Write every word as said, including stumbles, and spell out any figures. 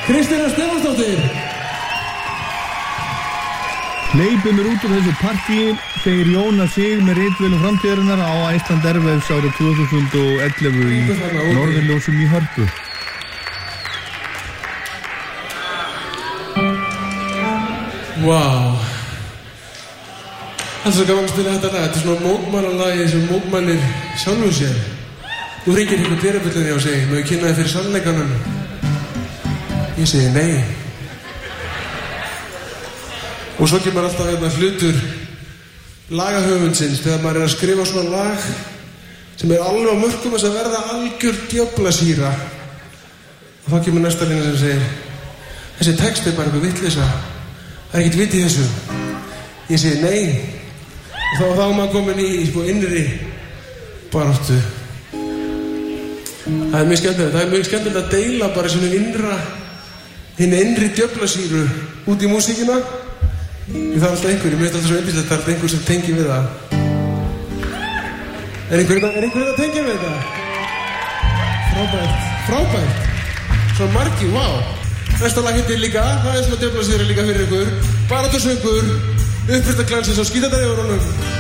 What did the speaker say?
Kristína Stefánsdóttir. Hleypum mér út úr þessu partíi, segir Jónas Sig með ritvélum framtíðarinnar á Iceland Airwaves árið tvö þúsund og ellefu í Norðurljósum í Hörpu. Vá. Það er svo gaman að spila þetta lag. Þetta er svona mótmælalagi sem mótmælir sjálfum sér. Nú hringir einhver dyrabjöllunni og segir, má ég kynna þið fyrir sannleikanum? Ég segi nei. Og svo kemur alltaf hérna hlutur lagahöfundsins þegar maður er að skrifa svona lag sem er alveg á mörkum þess að verða algjör djöflasýra. Og þá kemur næsta lína sem segir, þessi text er bara eitthvað vitleysa. Það er ekkert vit í þessu. Ég segi nei. Og þá, þá er maður komin í sko, innri baráttu. Það er mjög skemmtilegt. Það er mjög skemmtilegt að deila bara svona innra, hinn innri djöflasýru út í músíkina. Það er alltaf einhverjum, mér finnst alltaf svo einbíslegt að það er alltaf einhver sem tengir við það. Er einhverjum að, einhver að tengja við það? Frábært, frábært. Svo margir, vá. Wow. Næsta lag hittir líka, það er svona djöflasýra líka fyrir ykkur. Baráttusöngur, uppfyrsta glansins á skítadæðjórunum.